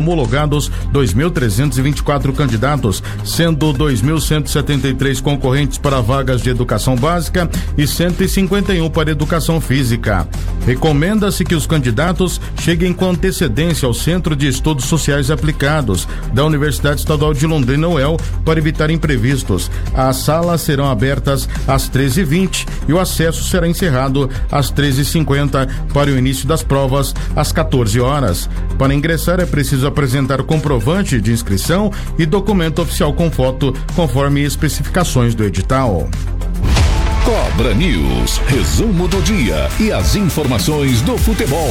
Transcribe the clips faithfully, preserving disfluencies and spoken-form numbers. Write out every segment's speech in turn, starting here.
homologados dois mil trezentos e vinte e quatro candidatos, sendo dois mil cento e setenta e três concorrentes para vagas de educação básica e cento e cinquenta e um para educação física. Recomenda-se que os candidatos cheguem com antecedência ao Centro de Estudos Sociais Aplicados da Universidade Estadual de Londrina, U E L, para evitar imprevistos. As salas serão abertas às treze e vinte e o acesso será encerrado às treze e cinquenta para o início das provas às quatorze horas. Para ingressar é preciso apresentar comprovante de inscrição e documento oficial com foto, conforme especificações do edital. Cobra News, resumo do dia e as informações do futebol.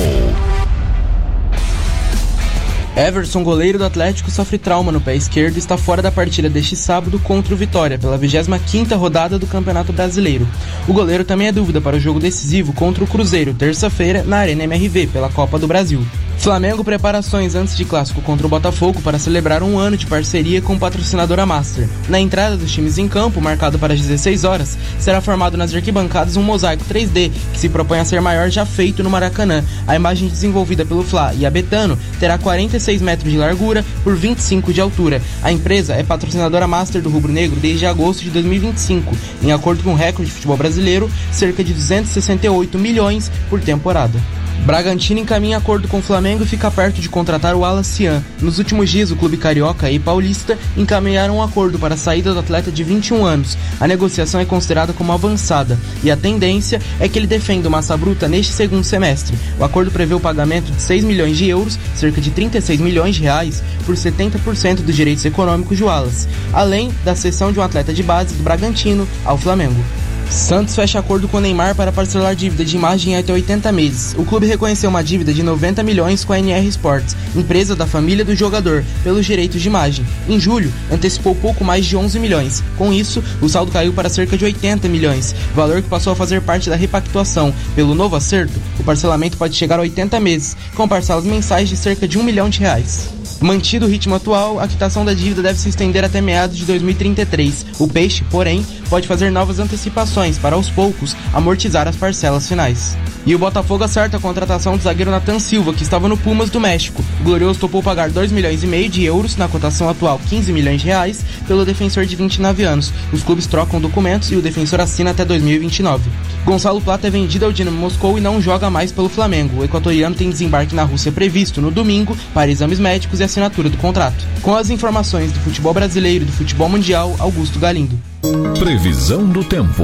Everson, goleiro do Atlético, sofre trauma no pé esquerdo e está fora da partida deste sábado contra o Vitória, pela vigésima quinta rodada do Campeonato Brasileiro. O goleiro também é dúvida para o jogo decisivo contra o Cruzeiro, terça-feira, na Arena M R V, pela Copa do Brasil. Flamengo preparações antes de clássico contra o Botafogo para celebrar um ano de parceria com o patrocinadora Master. Na entrada dos times em campo, marcado para as dezesseis horas, será formado nas arquibancadas um mosaico três D que se propõe a ser maior já feito no Maracanã. A imagem desenvolvida pelo Fla e a Betano terá quarenta e seis metros de largura por vinte e cinco de altura. A empresa é patrocinadora Master do Rubro Negro desde agosto de dois mil e vinte e cinco. Em acordo com o recorde de futebol brasileiro, cerca de duzentos e sessenta e oito milhões por temporada. Bragantino encaminha acordo com o Flamengo e fica perto de contratar o Alacian. Nos últimos dias, o clube carioca e paulista encaminharam um acordo para a saída do atleta de vinte e um anos. A negociação é considerada como avançada e a tendência é que ele defenda massa bruta neste segundo semestre. O acordo prevê o pagamento de seis milhões de euros, cerca de trinta e seis milhões de reais, por setenta por cento dos direitos econômicos de Wallace, além da cessão de um atleta de base do Bragantino ao Flamengo. Santos fecha acordo com o Neymar para parcelar dívida de imagem até oitenta meses. O clube reconheceu uma dívida de noventa milhões com a N R Sports, empresa da família do jogador, pelos direitos de imagem. Em julho, antecipou pouco mais de onze milhões. Com isso, o saldo caiu para cerca de oitenta milhões, valor que passou a fazer parte da repactuação. Pelo novo acerto, o parcelamento pode chegar a oitenta meses, com parcelas mensais de cerca de um milhão de reais. Mantido o ritmo atual, a quitação da dívida deve se estender até meados de dois mil e trinta e três. O Peixe, porém, pode fazer novas antecipações para, aos poucos, amortizar as parcelas finais. E o Botafogo acerta a contratação do zagueiro Nathan Silva, que estava no Pumas do México. O Glorioso topou pagar dois milhões e meio de euros, na cotação atual quinze milhões de reais, pelo defensor de vinte e nove anos. Os clubes trocam documentos e o defensor assina até dois mil e vinte e nove. Gonçalo Plata é vendido ao Dinamo Moscou e não joga mais pelo Flamengo. O equatoriano tem desembarque na Rússia previsto no domingo para exames médicos e assinatura do contrato. Com as informações do futebol brasileiro e do futebol mundial, Augusto Galindo. Previsão do tempo.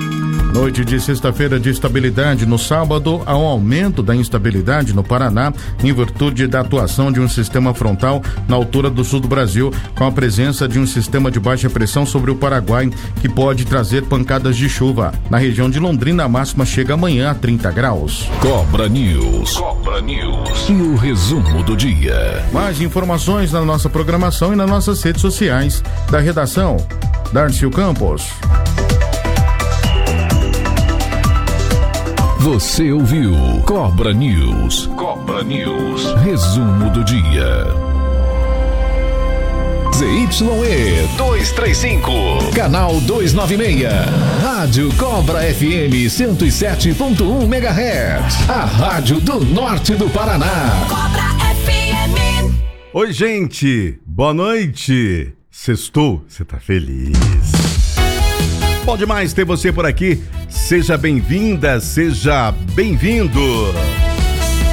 Noite de sexta-feira de estabilidade. No sábado, há um aumento da instabilidade no Paraná em virtude da atuação de um sistema frontal na altura do sul do Brasil, com a presença de um sistema de baixa pressão sobre o Paraguai, que pode trazer pancadas de chuva. Na região de Londrina, a máxima chega amanhã a trinta graus. Cobra News. Cobra News. E o resumo do dia. Mais informações na nossa programação e nas nossas redes sociais. Da redação, Darcio Campos. Você ouviu Cobra News. Cobra News. Resumo do dia. Z Y E duzentos e trinta e cinco. Canal duzentos e noventa e seis. Rádio Cobra F M cento e sete ponto um megahertz. A rádio do norte do Paraná. Cobra F M. Oi, gente. Boa noite. Sextou. Você tá feliz? Bom demais ter você por aqui. Seja bem-vinda, seja bem-vindo.